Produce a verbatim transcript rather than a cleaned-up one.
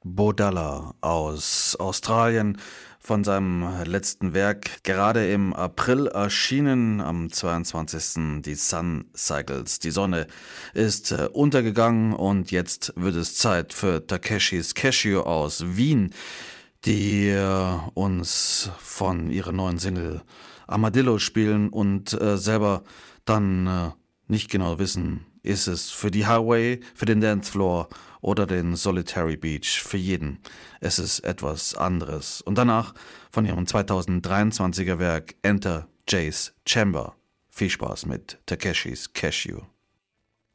Bodalla aus Australien von seinem letzten Werk, gerade im April erschienen, am zweiundzwanzigsten die Sun Cycles. Die Sonne ist äh, untergegangen und jetzt wird es Zeit für Takeshis Cashew aus Wien, die äh, uns von ihrer neuen Single Armadillo spielen und äh, selber dann äh, nicht genau wissen, ist es für die Highway, für den Dancefloor oder den Solitary Beach, für jeden. Es ist etwas anderes. Und danach von ihrem zweitausenddreiundzwanziger Werk Enter Jay's Chamber. Viel Spaß mit Takeshis Cashew.